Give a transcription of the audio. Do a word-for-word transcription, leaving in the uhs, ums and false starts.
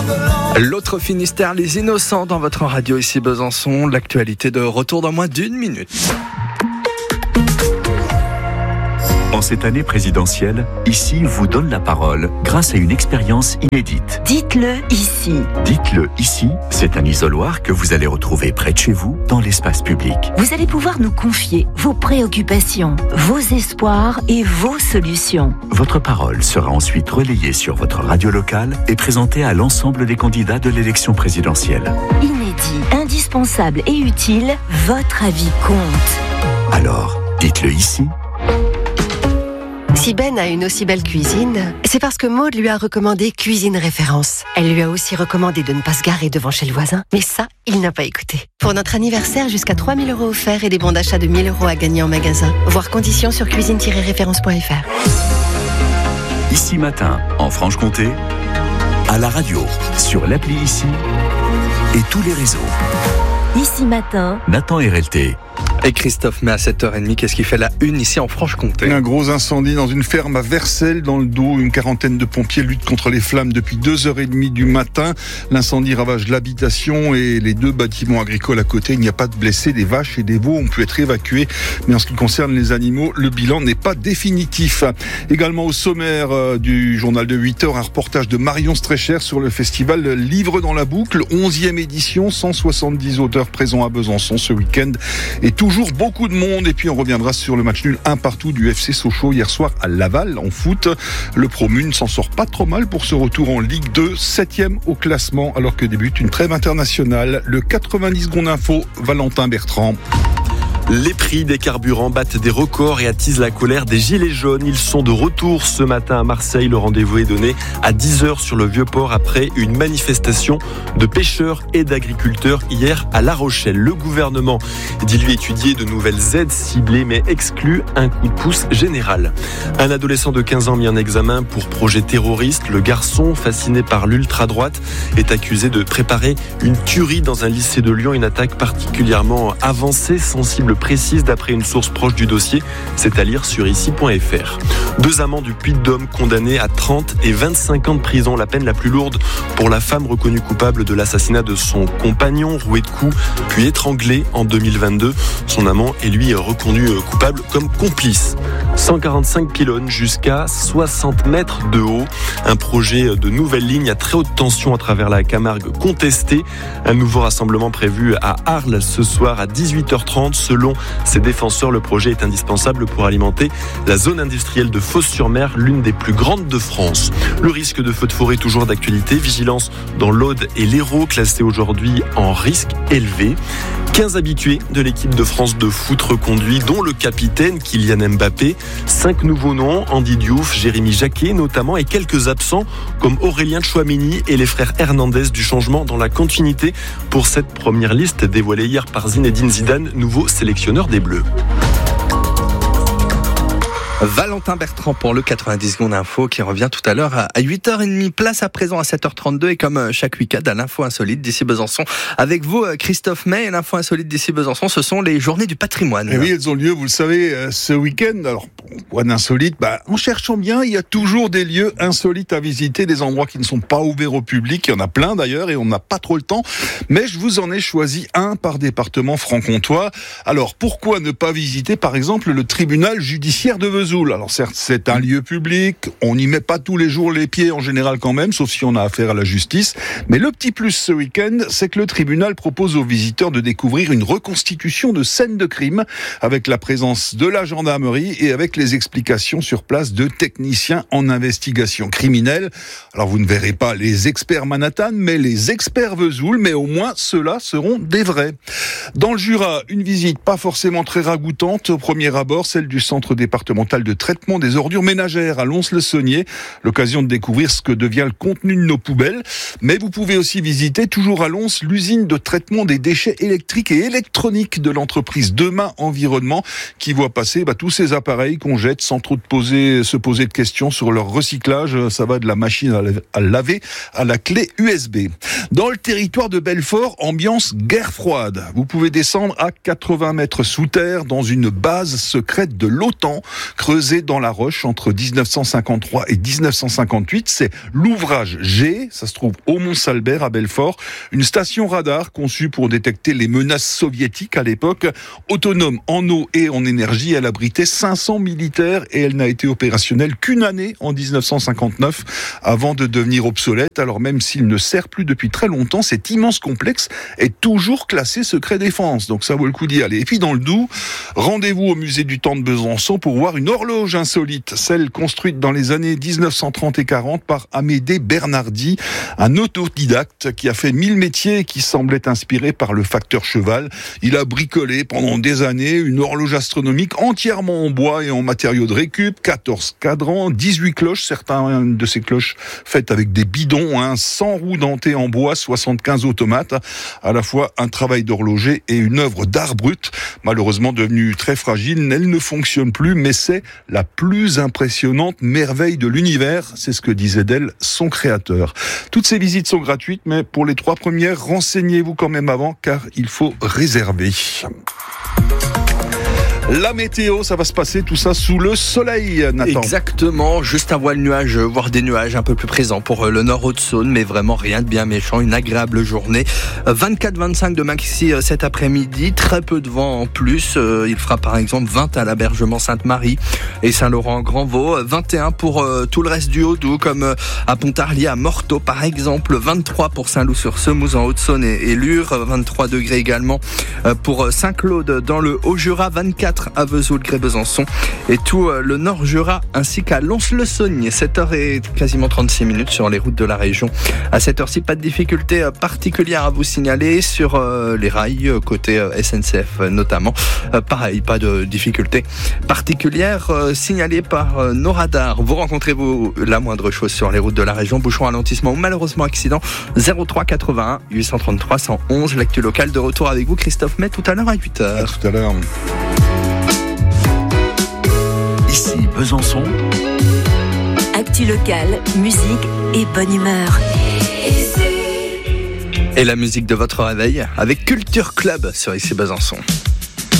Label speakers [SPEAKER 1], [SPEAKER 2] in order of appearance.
[SPEAKER 1] L'autre Finistère, les innocents dans votre radio ici Besançon. L'actualité de retour dans moins d'une minute.
[SPEAKER 2] En cette année présidentielle, Ici vous donne la parole grâce à une expérience inédite.
[SPEAKER 3] Dites-le ici.
[SPEAKER 2] Dites-le ici, c'est un isoloir que vous allez retrouver près de chez vous, dans l'espace public.
[SPEAKER 3] Vous allez pouvoir nous confier vos préoccupations, vos espoirs et vos solutions.
[SPEAKER 2] Votre parole sera ensuite relayée sur votre radio locale et présentée à l'ensemble des candidats de l'élection présidentielle.
[SPEAKER 3] Inédit, indispensable et utile, votre avis compte.
[SPEAKER 2] Alors, dites-le ici.
[SPEAKER 4] Si Ben a une aussi belle cuisine, c'est parce que Maude lui a recommandé Cuisine Référence. Elle lui a aussi recommandé de ne pas se garer devant chez le voisin, mais ça, il n'a pas écouté. Pour notre anniversaire, jusqu'à trois mille euros offerts et des bons d'achat de mille euros à gagner en magasin. Voir conditions sur cuisine tiret référence point f r.
[SPEAKER 2] Ici Matin, en Franche-Comté, à la radio, sur l'appli Ici et tous les réseaux.
[SPEAKER 3] Ici Matin,
[SPEAKER 2] Nathan R L T.
[SPEAKER 1] Et Christophe, mais à sept heures trente, qu'est-ce qui fait la une ici en Franche-Comté ?
[SPEAKER 5] Un gros incendie dans une ferme à Vercelles, dans le Doubs. Une quarantaine de pompiers luttent contre les flammes depuis deux heures trente du matin. L'incendie ravage l'habitation et les deux bâtiments agricoles à côté. Il n'y a pas de blessés, des vaches et des veaux ont pu être évacués. Mais en ce qui concerne les animaux, le bilan n'est pas définitif. Également au sommaire du journal de huit heures, un reportage de Marion Streicher sur le festival Livre dans la boucle, onzième édition, cent soixante-dix auteurs présents à Besançon ce week-end. Et toujours beaucoup de monde. Et puis on reviendra sur le match nul un partout du F C Sochaux hier soir à Laval en foot. Le Promune s'en sort pas trop mal pour ce retour en Ligue deux, septième au classement alors que débute une trêve internationale. Le quatre-vingt-dix secondes info, Valentin Bertrand.
[SPEAKER 6] Les prix des carburants battent des records et attisent la colère des gilets jaunes. Ils sont de retour ce matin à Marseille. Le rendez-vous est donné à dix heures sur le Vieux-Port après une manifestation de pêcheurs et d'agriculteurs hier à La Rochelle. Le gouvernement dit lui étudier de nouvelles aides ciblées mais exclut un coup de pouce général. Un adolescent de quinze ans mis en examen pour projet terroriste. Le garçon, fasciné par l'ultra-droite, est accusé de préparer une tuerie dans un lycée de Lyon. Une attaque particulièrement avancée, sensible, précise d'après une source proche du dossier, c'est à lire sur ici point f r. Deux amants du Puy-de-Dôme condamnés à trente et vingt-cinq ans de prison, la peine la plus lourde pour la femme reconnue coupable de l'assassinat de son compagnon, roué de coups puis étranglé en deux mille vingt-deux. Son amant est lui reconnu coupable comme complice. cent quarante-cinq pylônes jusqu'à soixante mètres de haut. Un projet de nouvelle ligne à très haute tension à travers la Camargue contesté. Un nouveau rassemblement prévu à Arles ce soir à dix-huit heures trente. Selon ses défenseurs, le projet est indispensable pour alimenter la zone industrielle de Fos-sur-Mer, l'une des plus grandes de France. Le risque de feu de forêt toujours d'actualité. Vigilance dans l'Aude et l'Hérault, classés aujourd'hui en risque élevé. quinze habitués de l'équipe de France de foot reconduits, dont le capitaine Kylian Mbappé. Cinq nouveaux noms, Andy Diouf, Jérémy Jacquet notamment, et quelques absents comme Aurélien Tchouaméni et les frères Hernandez. Du changement dans la continuité pour cette première liste dévoilée hier par Zinedine Zidane, nouveau sélectionneur des Bleus.
[SPEAKER 1] Valentin Bertrand pour le quatre-vingt-dix secondes info qui revient tout à l'heure à huit heures trente. Place à présent à sept heures trente-deux et comme chaque week-end à l'info insolite d'ici Besançon. Avec vous Christophe May, et l'info insolite d'ici Besançon, ce sont les journées du patrimoine.
[SPEAKER 5] Et oui, elles ont lieu, vous le savez, ce week-end. Alors, pourquoi d'insolite ? Bah, en cherchant bien, il y a toujours des lieux insolites à visiter, des endroits qui ne sont pas ouverts au public. Il y en a plein d'ailleurs et on n'a pas trop le temps. Mais je vous en ai choisi un par département franc-comtois. Alors, pourquoi ne pas visiter par exemple le tribunal judiciaire de Vesoul ? Alors certes, c'est un lieu public, on n'y met pas tous les jours les pieds en général quand même, sauf si on a affaire à la justice. Mais le petit plus ce week-end, c'est que le tribunal propose aux visiteurs de découvrir une reconstitution de scènes de crime avec la présence de la gendarmerie et avec les explications sur place de techniciens en investigation criminelle. Alors vous ne verrez pas les experts Manhattan, mais les experts Vesoul, mais au moins ceux-là seront des vrais. Dans le Jura, une visite pas forcément très ragoûtante au premier abord, celle du centre départemental de traitement des ordures ménagères à Lons-le-Saunier. L'occasion de découvrir ce que devient le contenu de nos poubelles. Mais vous pouvez aussi visiter, toujours à Lons, l'usine de traitement des déchets électriques et électroniques de l'entreprise Demain Environnement, qui voit passer bah, tous ces appareils qu'on jette sans trop de poser, se poser de questions sur leur recyclage. Ça va de la machine à laver à la clé U S B. Dans le territoire de Belfort, ambiance guerre froide. Vous pouvez descendre à quatre-vingts mètres sous terre dans une base secrète de l'OTAN, creusée dans la roche entre dix-neuf cent cinquante-trois et dix-neuf cent cinquante-huit. C'est l'ouvrage G, ça se trouve au Mont-Salbert à Belfort, une station radar conçue pour détecter les menaces soviétiques à l'époque. Autonome en eau et en énergie, elle abritait cinq cents militaires et elle n'a été opérationnelle qu'une année en dix-neuf cent cinquante-neuf avant de devenir obsolète. Alors même s'il ne sert plus depuis très longtemps, cet immense complexe est toujours classé secret défense. Donc ça vaut le coup d'y aller. Et puis dans le Doubs, rendez-vous au musée du temps de Besançon pour voir une horloge insolite, celle construite dans les années dix-neuf cent trente et quarante par Amédée Bernardi, un autodidacte qui a fait mille métiers et qui semblait inspiré par le facteur cheval. Il a bricolé pendant des années une horloge astronomique entièrement en bois et en matériaux de récup, quatorze cadrans, dix-huit cloches, certains de ces cloches faites avec des bidons, hein, cent roues dentées en bois, soixante-quinze automates, à la fois un travail d'horloger et une œuvre d'art brut. Malheureusement devenue très fragile, elle ne fonctionne plus, mais c'est la plus impressionnante merveille de l'univers, c'est ce que disait d'elle son créateur. Toutes ces visites sont gratuites, mais pour les trois premières, renseignez-vous quand même avant, car il faut réserver. La météo, ça va se passer tout ça sous le soleil, Nathan.
[SPEAKER 1] Exactement, juste un voile nuageux, voire des nuages un peu plus présents pour le nord Haute-Saône, mais vraiment rien de bien méchant, une agréable journée. vingt-quatre vingt-cinq de maxi cet après-midi, très peu de vent en plus. Il fera par exemple vingt à l'Abergement Sainte-Marie et Saint-Laurent-Grand-Vaux, vingt et un pour tout le reste du Haut-Doubs, comme à Pontarlier, à Morteau par exemple, vingt-trois pour Saint-Loup-sur-Semouse en Haute-Saône et, et Lure, vingt-trois degrés également pour Saint-Claude dans le Haut-Jura, vingt-quatre à Vesoul, Grès-Besançon et tout le Nord-Jura ainsi qu'à Lons-le-Saunier. sept heures et quasiment trente-six minutes sur les routes de la région. À cette heure-ci, pas de difficultés particulières à vous signaler sur les rails côté S N C F notamment. Pareil, pas de difficultés particulières signalées par nos radars. Vous rencontrez-vous la moindre chose sur les routes de la région, bouchon, ralentissement ou malheureusement accident, zéro trois quatre-vingt-un huit cent trente-trois cent onze. L'actu locale de retour avec vous, Christophe May, tout à l'heure à huit heures.
[SPEAKER 5] À tout à l'heure.
[SPEAKER 2] Ici Besançon.
[SPEAKER 3] Actu locale, musique et bonne humeur.
[SPEAKER 1] Et la musique de votre réveil avec Culture Club sur Ici Besançon.